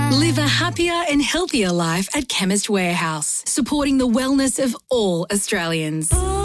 Live a happier and healthier life at Chemist Warehouse, supporting the wellness of all Australians.